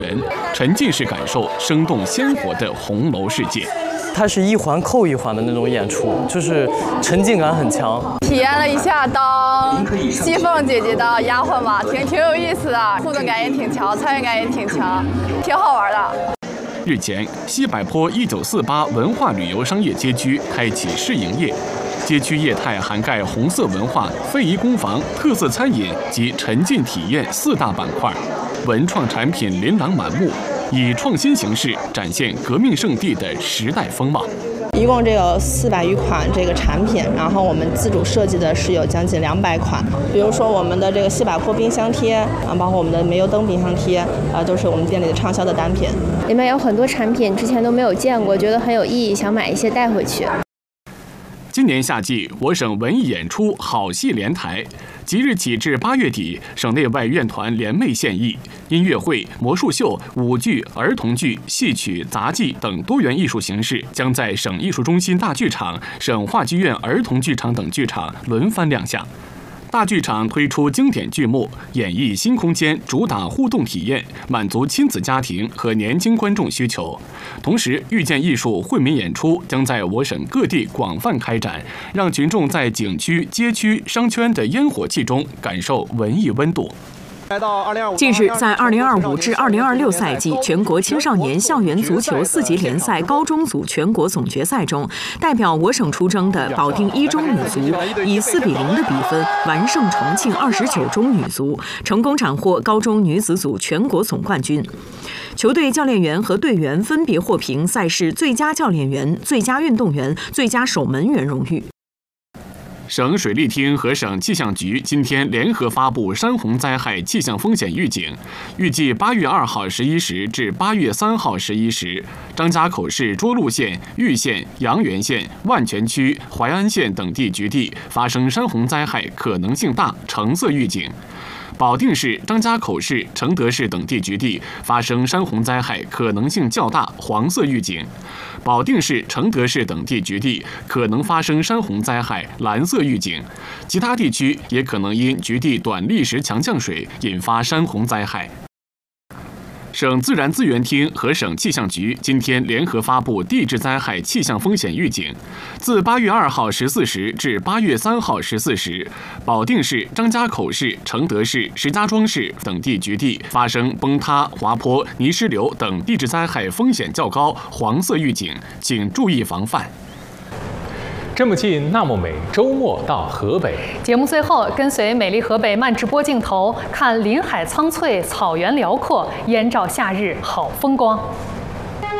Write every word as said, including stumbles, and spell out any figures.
人沉浸式感受生动鲜活的红楼世界。 它是一环扣一环的那种演出，就是沉浸感很强。 体验了一下当西凤姐姐的丫鬟吧，挺挺有意思的，互动感也挺强，参与感也挺强，挺好玩的。 日前，西柏坡一九四八文化旅游商业街区开启试营业，街区业态涵盖红色文化、非遗工坊、特色餐饮及沉浸体验四大板块，文创产品琳琅满目。以创新形式展现革命圣地的时代风貌。 一共这有四百余款这个产品，然后我们自主设计的是有将近两百款。比如说我们的这个西柏坡冰箱贴啊，包括我们的煤油灯冰箱贴啊，都是我们店里的畅销的单品。 里面有很多产品之前都没有见过，觉得很有意义，想买一些带回去。 今年夏季，我省文艺演出好戏连台。即日起至八月底，省内外院团联袂献艺，音乐会、魔术秀、舞剧、儿童剧、戏曲、杂技等多元艺术形式将在省艺术中心大剧场、省话剧院儿童剧场等剧场轮番亮相。大剧场推出经典剧目，演绎新空间，主打互动体验，满足亲子家庭和年轻观众需求。同时，遇见艺术惠民演出将在我省各地广泛开展，让群众在景区、街区、商圈的烟火气中感受文艺温度。 近日，在二零二五至二零二六赛季全国青少年校园足球四级联赛高中组全国总决赛中，代表我省出征的保定一中女足以四比零的比分完胜重庆二十九中女足，成功斩获高中女子组全国总冠军。球队教练员和队员分别获评赛事最佳教练员、最佳运动员、最佳守门员荣誉。 省水利厅和省气象局今天联合发布山洪灾害气象风险预警，预计八月二号十一时至八月三号十一时，张家口市涿鹿县、玉县、阳原县、万泉区、淮安县等地局地发生山洪灾害可能性大，橙色预警。保定市、张家口市、承德市等地局地发生山洪灾害可能性较大，黄色预警；保定市、承德市等地局地可能发生山洪灾害，蓝色预警。其他地区也可能因局地短历时强降水引发山洪灾害。省自然资源厅和省气象局今天联合发布地质灾害气象风险预警，自八月二号十四时至八月三号十四时，保定市、张家口市、承德市、石家庄市等地局地发生崩塌、滑坡、泥石流等地质灾害风险较高，黄色预警，请注意防范。 这么近那么美，周末到河北。 节目最后，跟随美丽河北慢直播镜头，看林海苍翠，草原辽阔，燕赵夏日好风光。